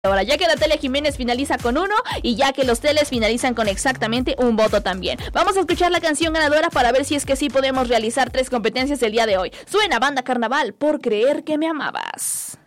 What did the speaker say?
Ahora, ya que la Tele Jiménez finaliza con 1 y ya que los Teles finalizan con exactamente 1 voto también. Vamos a escuchar la canción ganadora para ver si es que sí podemos realizar 3 competencias el día de hoy. Suena Banda Carnaval, Por creer que me amabas.